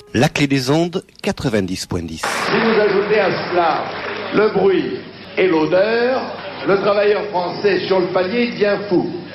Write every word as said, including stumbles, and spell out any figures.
La clé des ondes, quatre-vingt-dix point dix. Si vous ajoutez à cela le bruit et l'odeur, le travailleur français sur le palier devient fou.